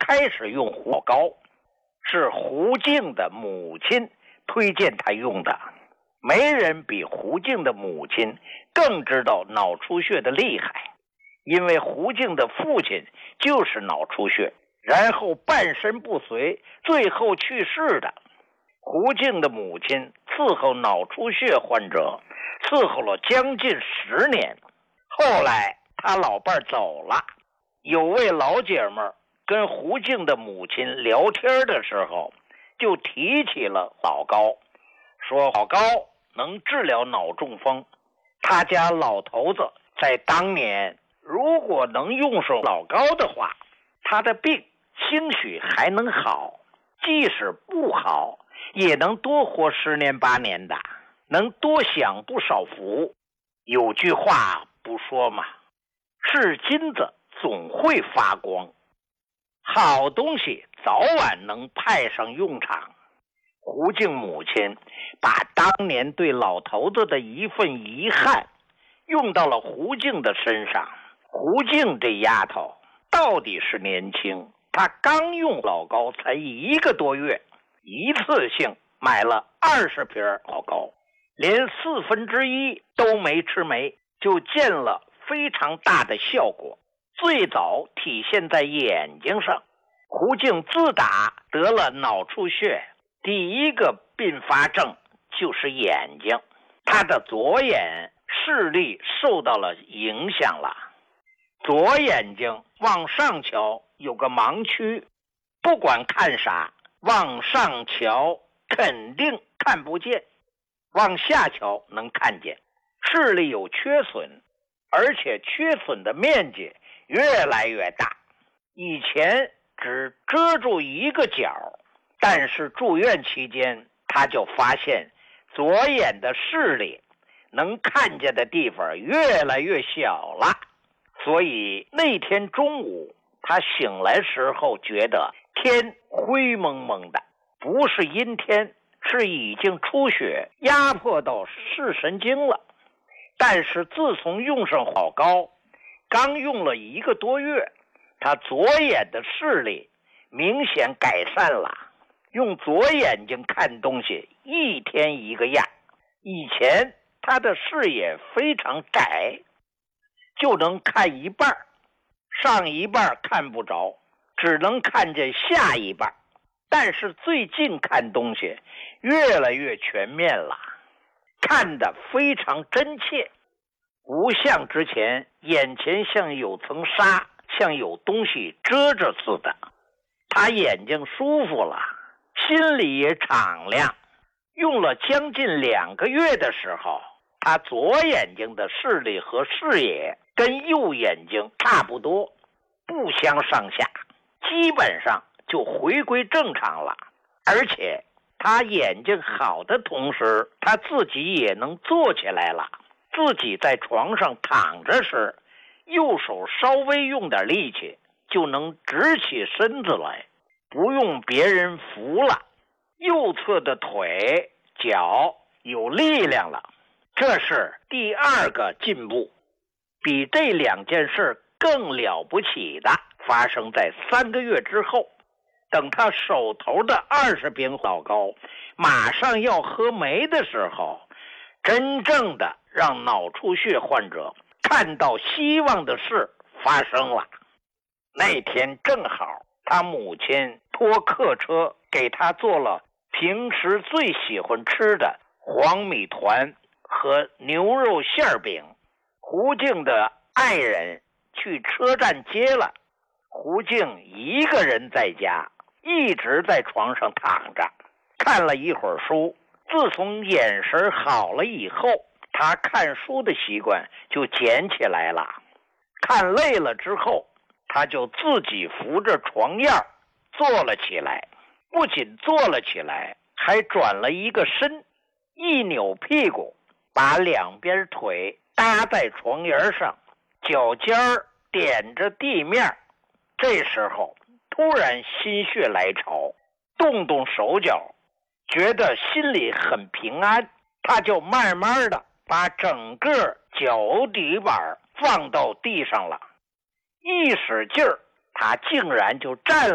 开始用老高，是胡静的母亲推荐他用的。没人比胡静的母亲更知道脑出血的厉害，因为胡静的父亲就是脑出血，然后半身不遂，最后去世的。胡静的母亲伺候脑出血患者伺候了将近10年，后来他老伴走了，有位老姐们跟胡静的母亲聊天的时候就提起了老高，说老高能治疗脑中风，他家老头子在当年如果能用上老高的话，他的病兴许还能好，即使不好也能多活10年8年的，能多享不少福。有句话不说吗？是金子总会发光，好东西早晚能派上用场。胡静母亲把当年对老头子的一份遗憾用到了胡静的身上。胡静这丫头到底是年轻，她刚用老高才1个多月，一次性买了20瓶老高，连1/4都没吃没，就见了非常大的效果。最早体现在眼睛上，胡静自打得了脑出血，第一个并发症就是眼睛，他的左眼视力受到了影响了。左眼睛往上瞧有个盲区，不管看啥，往上瞧肯定看不见，往下瞧能看见，视力有缺损，而且缺损的面积越来越大。以前只遮住一个角，但是住院期间他就发现左眼的视力能看见的地方越来越小了。所以那天中午他醒来时候觉得天灰蒙蒙的，不是阴天，是已经出血压迫到视神经了。但是自从用上老高，刚用了1个多月，他左眼的视力明显改善了，用左眼睛看东西一天一个样。以前他的视野非常窄，就能看一半，上一半看不着，只能看见下一半。但是最近看东西越来越全面了，看得非常真切，不像之前眼前像有层纱，像有东西遮着似的。他眼睛舒服了，心里也敞亮。用了将近2个月的时候，他左眼睛的视力和视野跟右眼睛差不多，不相上下，基本上就回归正常了。而且他眼睛好的同时，他自己也能坐起来了，自己在床上躺着时，右手稍微用点力气就能直起身子来，不用别人扶了。右侧的腿脚有力量了，这是第2个进步。比这2件事更了不起的发生在3个月之后。等他手头的20瓶老高马上要喝没的时候，真正的让脑出血患者看到希望的事发生了。那天正好他母亲托客车给他做了平时最喜欢吃的黄米团和牛肉馅饼。胡静的爱人去车站接了，胡静一个人在家，一直在床上躺着，看了一会儿书。自从眼神好了以后，他看书的习惯就捡起来了。看累了之后，他就自己扶着床沿坐了起来，不仅坐了起来，还转了一个身，一扭屁股，把2边腿搭在床沿上，脚尖点着地面。这时候突然心血来潮，动动手脚，觉得心里很平安，他就慢慢的把整个脚底板放到地上了，一使劲儿，他竟然就站